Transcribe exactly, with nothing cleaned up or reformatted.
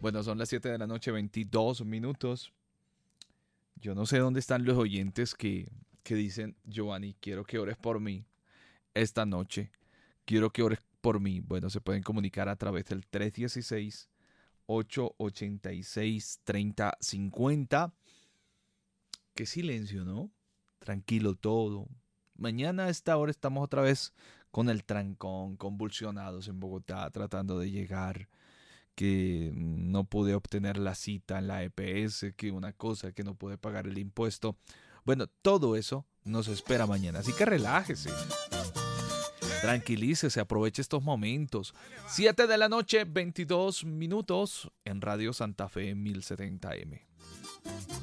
Bueno, son las siete de la noche, veintidós minutos. Yo no sé dónde están los oyentes que, que dicen, Giovanni, quiero que ores por mí esta noche. Quiero que ores por mí. Bueno, se pueden comunicar a través del tres uno seis, ocho ocho seis, tres cero cinco cero. Qué silencio, ¿no? Tranquilo todo. Mañana a esta hora estamos otra vez con el trancón, convulsionados en Bogotá, tratando de llegar, que no pude obtener la cita en la E P S, que una cosa, que no pude pagar el impuesto. Bueno, todo eso nos espera mañana, así que relájese. Tranquilícese, aproveche estos momentos. siete de la noche, veintidós minutos en Radio Santa Fe mil setenta M.